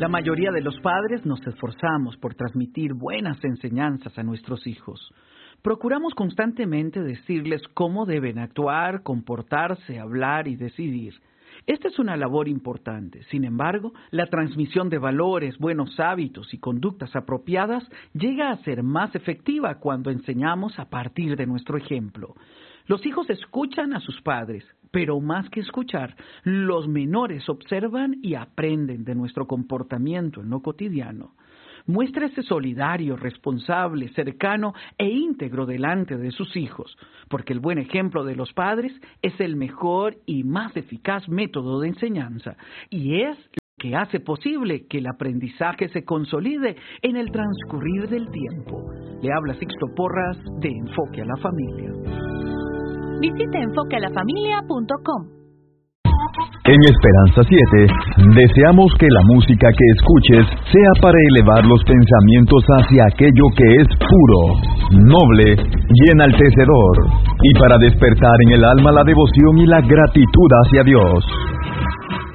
La mayoría de los padres nos esforzamos por transmitir buenas enseñanzas a nuestros hijos. Procuramos constantemente decirles cómo deben actuar, comportarse, hablar y decidir. Esta es una labor importante. Sin embargo, la transmisión de valores, buenos hábitos y conductas apropiadas llega a ser más efectiva cuando enseñamos a partir de nuestro ejemplo. Los hijos escuchan a sus padres, pero más que escuchar, los menores observan y aprenden de nuestro comportamiento en lo cotidiano. Muéstrese solidario, responsable, cercano e íntegro delante de sus hijos, porque el buen ejemplo de los padres es el mejor y más eficaz método de enseñanza, y es lo que hace posible que el aprendizaje se consolide en el transcurrir del tiempo. Le habla Sixto Porras de Enfoque a la Familia. Visita enfoquealafamilia.com. En Esperanza 7, deseamos que la música que escuches sea para elevar los pensamientos hacia aquello que es puro, noble y enaltecedor, y para despertar en el alma la devoción y la gratitud hacia Dios.